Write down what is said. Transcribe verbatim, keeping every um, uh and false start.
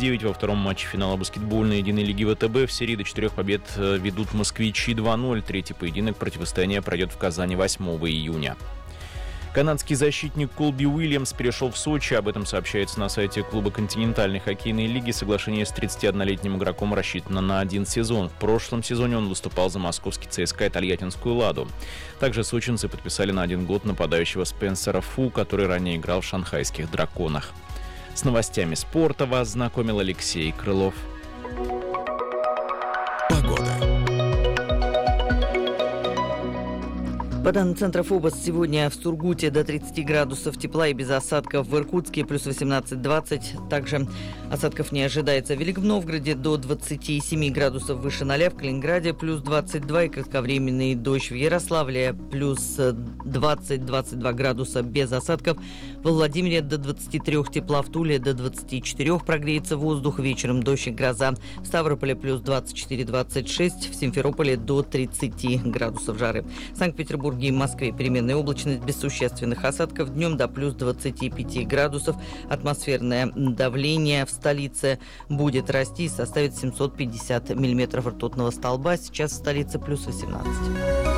девять. Во втором матче финала баскетбольной единой лиги ВТБ в серии до четырех побед ведут москвичи два ноль. Третий поединок противостояния пройдет в Казани восьмого июня. Канадский защитник Колби Уильямс перешел в Сочи. Об этом сообщается на сайте клуба континентальной хоккейной лиги. Соглашение с тридцатиоднолетним игроком рассчитано на один сезон. В прошлом сезоне он выступал за московский ЦСКА и Тольяттинскую «Ладу». Также сочинцы подписали на один год нападающего Спенсера Фу, который ранее играл в шанхайских «Драконах». С новостями спорта вас знакомил Алексей Крылов. Погода. По данным Центра ФОБОС, сегодня в Сургуте до тридцати градусов тепла и без осадков, в Иркутске плюс восемнадцать-двадцать. Также осадков не ожидается в Великом Новгороде до двадцати семи градусов выше ноля, в Калининграде плюс двадцать два и кратковременный дождь, в Ярославле плюс двадцать-двадцать два градуса без осадков, во Владимире до двадцати трёх тепла, в Туле до двадцати четырёх прогреется воздух, вечером дождь и гроза, в Ставрополе плюс двадцать четыре-двадцать шесть, в Симферополе до тридцати градусов жары. В Санкт-Петербурге и Москве переменная облачность без существенных осадков, днем до плюс двадцати пяти градусов. Атмосферное давление в столице будет расти и составит семьсот пятьдесят миллиметров ртутного столба. Сейчас в столице плюс восемнадцать.